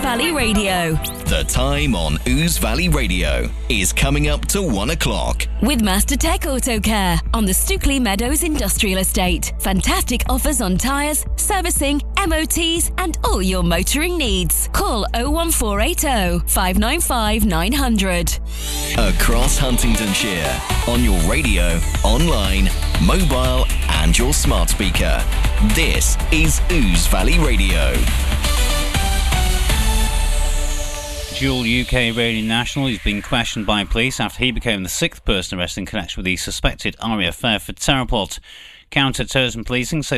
Valley Radio. The time on Ouse Valley Radio is coming up to 1 o'clock. With Master Tech Auto Care on the Stookley Meadows Industrial Estate. Fantastic offers on tyres, servicing, MOTs and all your motoring needs. Call 01480 595 900. Across Huntingdonshire, on your radio, online, mobile and your smart speaker. This is Ouse Valley Radio. Dual UK Radio National is being questioned by police after he became the sixth person arrested in connection with the suspected RAF Fairford terror plot. Counter-terrorism policing say